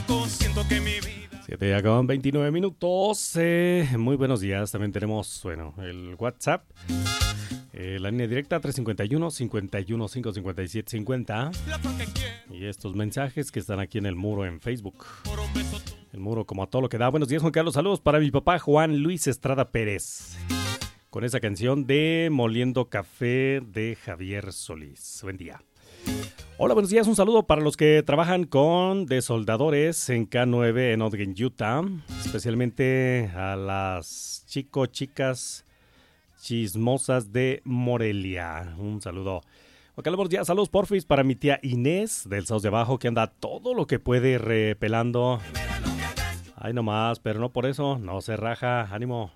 siento que mi vida... 7 ya con 29 minutos. Muy buenos días. También tenemos, el WhatsApp. La línea directa 351-51-557-50. Y estos mensajes que están aquí en el muro en Facebook. El muro como a todo lo que da. Buenos días, Juan Carlos. Saludos para mi papá Juan Luis Estrada Pérez. Con esa canción de Moliendo Café de Javier Solís. Buen día. Hola, buenos días. Un saludo para los que trabajan con desoldadores en K9 en Ogden, Utah. Especialmente a las chicas chismosas de Morelia. Un saludo. Ok, buenos días. Saludos, porfis, para mi tía Inés del Sauce de Abajo, que anda todo lo que puede repelando. Ay, nomás, pero no por eso. No se raja. Ánimo.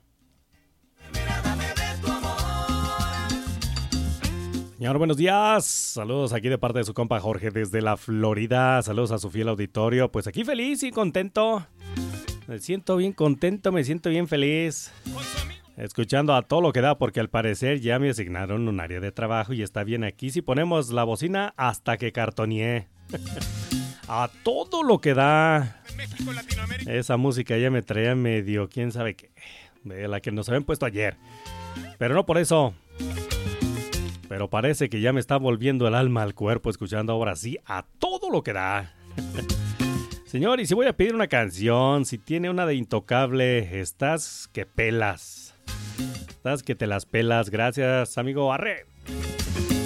Señor, buenos días. Saludos aquí de parte de su compa Jorge desde la Florida. Saludos a su fiel auditorio. Pues aquí feliz y contento. Me siento bien contento, me siento bien feliz. Escuchando a todo lo que da, porque al parecer ya me asignaron un área de trabajo y está bien aquí. Si ponemos la bocina hasta que cartoneé. A todo lo que da. Esa música ya me traía medio, quién sabe qué. De la que nos habían puesto ayer. Pero no por eso. Pero parece que ya me está volviendo el alma al cuerpo escuchando ahora sí a todo lo que da. Señor, y si voy a pedir una canción, si tiene una de Intocable, estás que pelas. Estás que te las pelas. Gracias, amigo. Arre.